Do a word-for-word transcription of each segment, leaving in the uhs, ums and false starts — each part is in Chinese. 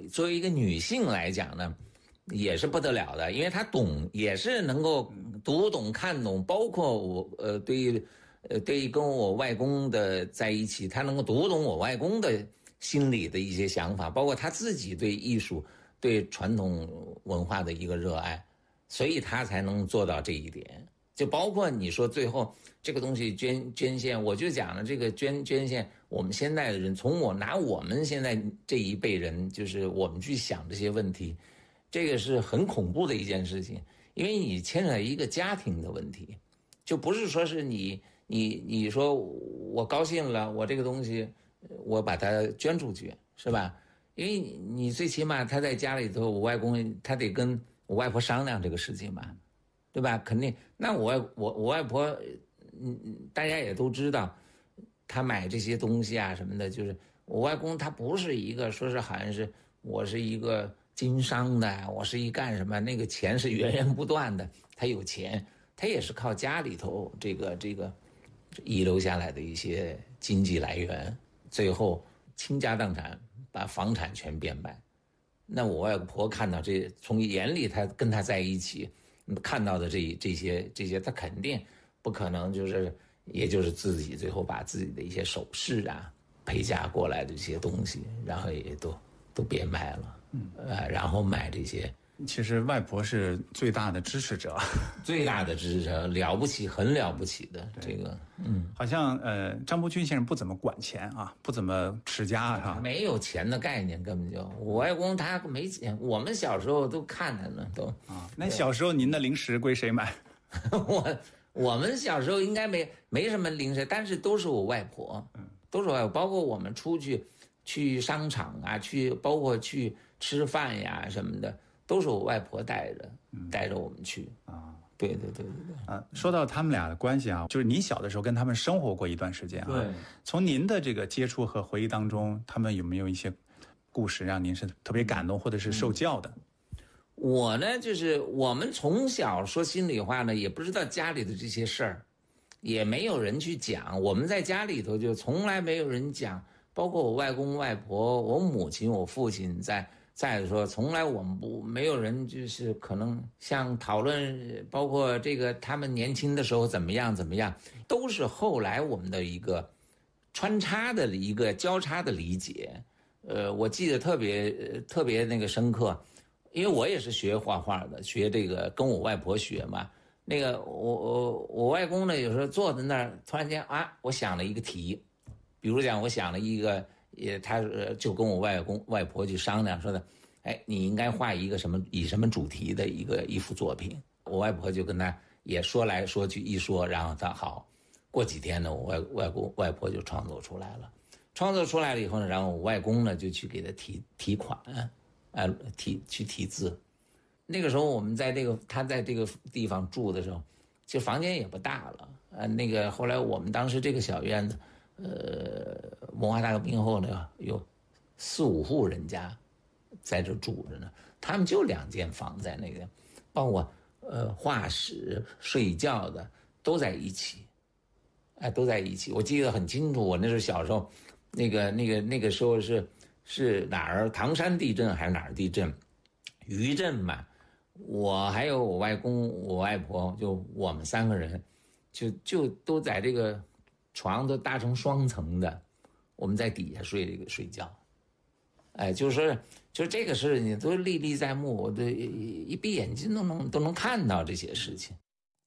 作为一个女性来讲呢，也是不得了的，因为她懂，也是能够读懂看懂，包括我呃对于呃对于跟我外公的在一起，她能够读懂我外公的心里的一些想法，包括她自己对艺术、对传统文化的一个热爱，所以她才能做到这一点。就包括你说最后这个东西捐捐献，我就讲了这个捐捐献，我们现在的人，从我拿我们现在这一辈人，就是我们去想这些问题，这个是很恐怖的一件事情，因为你牵扯一个家庭的问题，就不是说是你你你说我高兴了，我这个东西我把它捐出去，是吧？因为你最起码他在家里头，我外公他得跟我外婆商量这个事情吧。对吧？肯定。那我外我我外婆，嗯，大家也都知道，她买这些东西啊什么的，就是我外公他不是一个说是好像是我是一个经商的，我是一干什么，那个钱是源源不断的，他有钱，他也是靠家里头这个这个遗留下来的一些经济来源，最后倾家荡产，把房产全变卖。那我外婆看到这，从眼里他跟他在一起。看到的这这些这些，他肯定不可能就是，也就是自己最后把自己的一些首饰啊、陪嫁过来的这些东西，然后也都都变卖了，嗯，呃，然后买这些。 其实外婆是最大的支持者， 最大的支持者，了不起，很了不起的这个，嗯， 好像呃，张伯钧先生不怎么管钱啊，不怎么持家啊， 没有钱的概念，根本就我外公他没钱，我们小时候都看着呢，都啊。那小时候您的零食归谁买？ 我我们小时候应该没没什么零食，但是都是我外婆，嗯，都是我外婆，包括我们出去去商场啊，去包括去吃饭呀什么的。都是我外婆带着，带着我们去啊。对对对对对啊！说到他们俩的关系啊，就是你小的时候跟他们生活过一段时间啊。对。从您的这个接触和回忆当中，他们有没有一些故事让您是特别感动，或者是受教的？ 嗯、我呢，就是我们从小说心里话呢，也不知道家里的这些事儿，也没有人去讲。我们在家里头就从来没有人讲，包括我外公外婆、我母亲、我父亲在。再说，从来我们不没有人就是可能像讨论，包括这个他们年轻的时候怎么样怎么样，都是后来我们的一个穿插的一个交叉的理解。呃，我记得特别特别那个深刻，因为我也是学画画的，学这个跟我外婆学嘛。那个我我我外公呢，有时候坐在那儿，突然间啊，我想了一个题，比如讲，我想了一个。也，他就跟我外公外婆去商量说的，哎，你应该画一个什么以什么主题的一个一幅作品。我外婆就跟他也说来说去一说，然后他好，过几天呢，我外外公外婆就创作出来了。创作出来了以后呢，然后我外公呢就去给他提提款，呃，提去提字。那个时候我们在这个他在这个地方住的时候，就房间也不大了，呃，那个后来我们当时这个小院子。呃，文化大革命后呢，有四五户人家在这住着呢，他们就两间房在那个，包括呃画室、睡觉的都在一起，哎，都在一起。我记得很清楚，我那时候小时候，那个那个那个时候是是哪儿？唐山地震还是哪儿地震？余震嘛。我还有我外公、我外婆，就我们三个人，就就都在这个。床都搭成双层的，我们在底下睡这个睡觉，哎，就是说，就是这个事情都历历在目，我都一闭眼睛都能都能看到这些事情。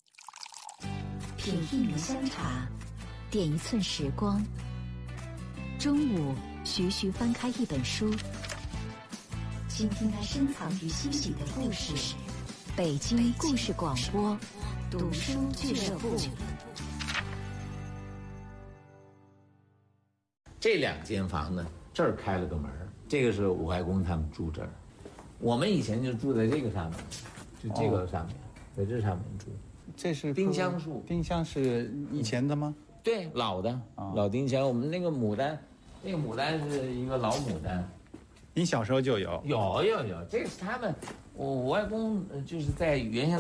品一壶香茶，点一寸时光。中午，徐徐翻开一本书，倾听它深藏于心底的故事。北京故事广播，读书俱乐部。 这两间房呢，这儿开了个门，这个是我外公他们住这儿，我们以前就住在这个上面，就这个上面，哦、在这上面住。 这是丁香树， 丁香是以前的吗？ 对，老的，哦、老丁香。我们那个牡丹，那个牡丹是一个老牡丹。 您小时候就有？ 有有有，这个是他们，我我外公就是在原先。